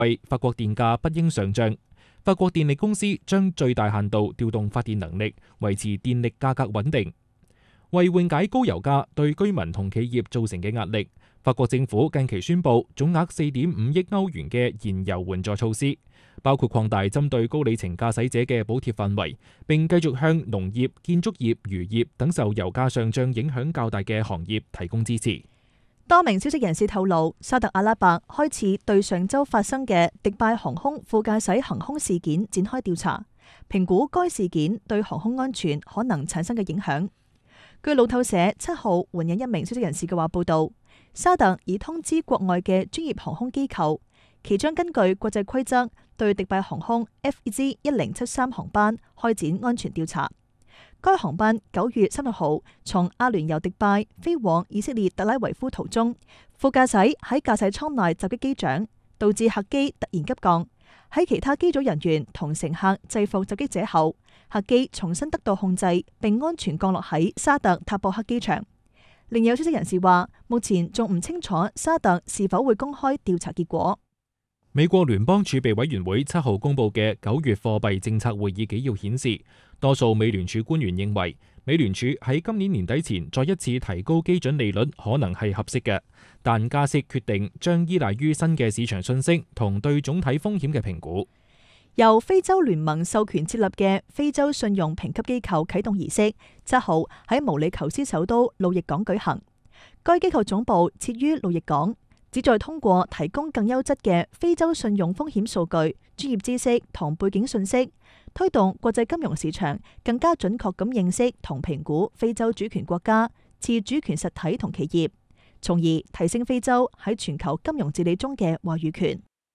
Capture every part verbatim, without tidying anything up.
為法國電價不應上漲。法國電力公司將最大限度調動發電能力，維持電力價格穩定。為緩解高油價對居民同企業造成嘅壓力，法國政府近期宣布總額四點五億歐元嘅燃油援助措施，包括擴大針對高里程駕駛者嘅補貼範圍，並繼續向農業、建築業、漁業等受油價上漲影響較大嘅行業提供支持。 多名消息人士透露，沙特阿拉伯開始對上週發生嘅迪拜航空副駕駛行兇事件展開調查，評估該事件對航空安全可能產生嘅影響。據路透社七號援引一名消息人士嘅話報道，沙特已通知國外嘅專業航空機構，其將根據國際規則對迪拜航空 F Z 一零七三航班開展安全調查。該航班九月三十號從阿聯酋迪拜飛往以色列特拉維夫途中，副駕駛喺駕駛艙內襲擊機長，導致客機突然急降。喺其他機組人員同乘客制服襲擊者後，客機重新得到控制，並安全降落喺沙特塔布克機場。另有消息人士話，目前仲唔清楚沙特是否會公開調查結果。 美國聯邦儲備委員會七號公佈嘅九月貨幣政策會議紀要顯示，多數美聯儲官員認為，美聯儲喺今年年底前再一次提高基準利率可能係合適嘅，但加息決定將依賴於新嘅市場信息同對總體風險嘅評估。 由非洲聯盟授權設立嘅非洲信用評級機構啟動儀式，七號喺毛里求斯首都路易港舉行。該機構總部設於路易港，旨在通過提供更優質嘅非洲信用風險數據、專業知識同背景信息，推動國際金融市場更加準確咁認識同評估非洲主權國家、次主權實體同企業，從而提升非洲喺全球金融治理中嘅話語權。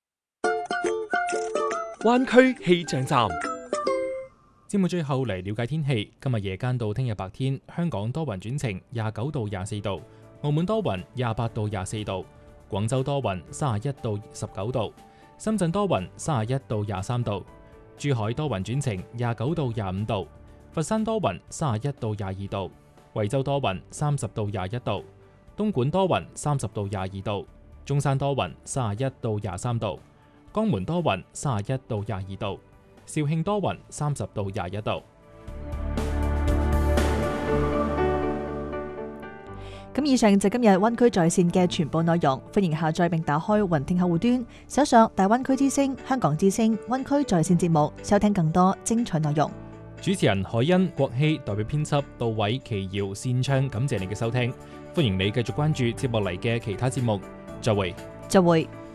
灣區氣象站， 節目最後嚟了解天氣。今日夜間到聽日白天，香港多雲轉晴，廿九到廿四度；澳門多雲，廿八到廿四度；廣州多雲，三十一到十九度；深圳多雲，三十一到廿三度；珠海多雲轉晴，廿九到廿五度；佛山多雲，三十一到廿二度；惠州多雲，三十到廿一度；東莞多雲，三十到廿二度；中山多雲，三十一到廿三度；江門多雲，三十一到廿二度；肇慶多雲，三十到廿一度。 咁以上就今日灣區在線嘅全部內容，歡迎下載並打開雲聽客戶端，搜索大灣區之聲、香港之聲、灣區在線節目，收聽更多精彩內容。 主持人海欣、國希代表編輯杜偉、奇瑤、善昌，感謝你嘅收聽，歡迎你繼續關注接落嚟嘅其他節目，再會。 再會。